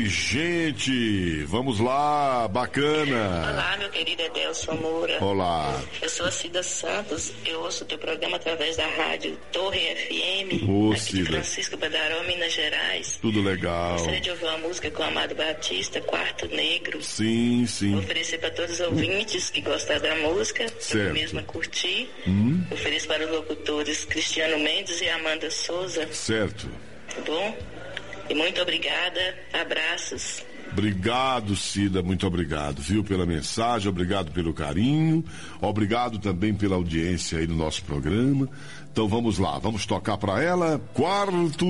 gente. Vamos lá, bacana. Olá, meu querido Edelson Moura. Olá. Eu sou a Cida Santos, eu ouço o teu programa através da rádio Torre FM, Ô, aqui Cida. de Francisco Badaró, Minas Gerais. Tudo legal. Gostaria de ouvir uma música com o Amado Batista, Quarto Negro. Sim, sim. Vou oferecer para todos os ouvintes que gostam da música, Certo. eu mesma curti. Ofereço para os locutores Cristiano Mendes e Amanda Souza, Certo. tá bom? E muito obrigada, abraços. Obrigado, Cida, muito obrigado, viu, pela mensagem, obrigado pelo carinho, obrigado também pela audiência aí no nosso programa. Então vamos lá, vamos tocar para ela, Quarto